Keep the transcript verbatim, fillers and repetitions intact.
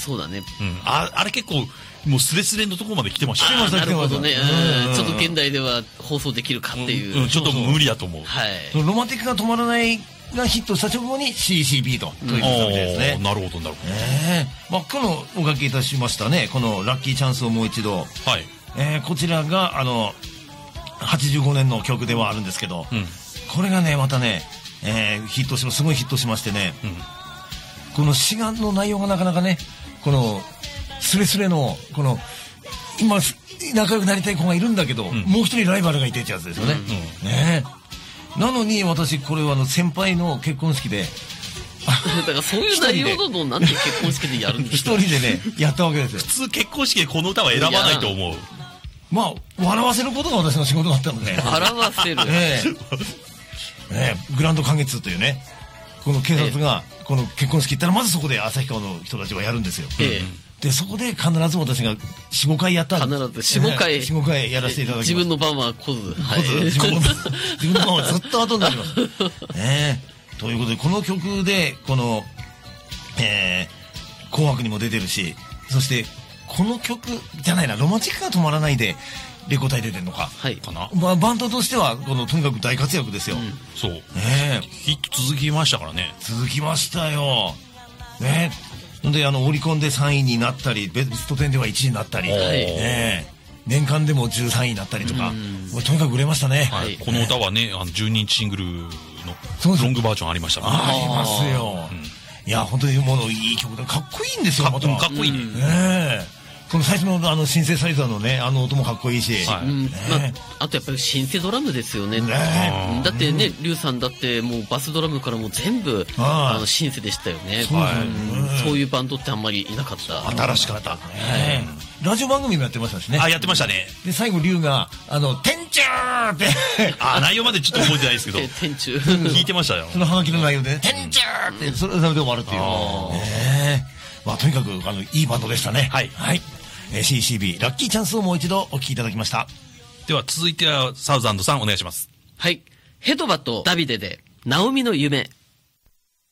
そうだね。 うん。あ、あれ結構、もうスレスレのところまで来てましたね。 あ、なるほどね。うん。ちょっと現代では放送できるかっていう。 うん、ちょっと無理だと思う。 はい。 ロマンティックが止まらないがヒットした直後に シーシービー と、ということですね。 なるほど、なるほど。 ええ。まあ、今日のおかけいたしましたね、このラッキーチャンスをもう一度。 はい。 えー、こちらが、あの、はちじゅうごねんの曲ではあるんですけど、 うん、 これがね、またね、えー、ヒットします、すごいヒットしましてね、うん、この詩願の内容がなかなかね、この、スレスレの、この、今、仲良くなりたい子がいるんだけど、うん、もう一人ライバルがいてってやつですよね。うんうん、ねえ。なのに、私、これはあの、先輩の結婚式で、 だからそういう内容のなんで結婚式でやるんですか。 一人でね、やったわけですよ。 普通結婚式でこの歌は選ばないと思う。 まあ、笑わせることが私の仕事だったので。 笑わせる。 ええ。ええ、グランド花月というね、この警察が、この結婚式行ったら、まずそこで旭川の人たちはやるんですよ。ええ。で、そこで必ず私がよん、ごかいやったんです。 必ずよん、ごかい。 よん、ごかいやらせていただきます。 自分の番は来ず。 来ず。自分の番はずっと後になります。ねえ。ということで、この曲で、この、えー、紅白にも出てるし、そして、この曲じゃないな、ロマンチックが止まらないで、レコ大出てるのか。 はい。 かな。まあ、バンドとしては、この、とにかく大活躍ですよ。うん、 そう。 ねえ。 ヒット続きましたからね。 続きましたよ。ねえ。で、あの、オリコンでさんいになったり、ベストテンではいちいになったり、ねえ。年間でもじゅうさんいになったりとか、とにかく売れましたね。 はい。この歌はね、あの、じゅうにインチシングルのロングバージョンありましたからね。 ありますよ。いや、本当にものいい曲だ。かっこいいんですよ、 かっこいいね。 ええ。この最初のあのシンセサイザーのね、あの音もかっこいいし。 はい。ね、まあ、あとやっぱりシンセドラムですよね。ね、だってね、リュウさんだってもうバスドラムからもう全部あのシンセでしたよね。そういうバンドってあんまりいなかった。 新しかった。はい。ラジオ番組もやってましたしね。 あ、やってましたね。 で、最後リュウが、あの、天中って。 あ、内容までちょっと覚えてないですけど。 天中。 聞いてましたよ。 そのハガキの内容でね、天中って、それで終わるっていう。ねえ。まあ、とにかく、あの、いいバンドでしたね。 はい。 はい。シーシービー ラッキーチャンスをもう一度お聞きいただきました。 では続いてはサウザンドさんお願いします。 はい。ヘドバとダビデでナオミの夢。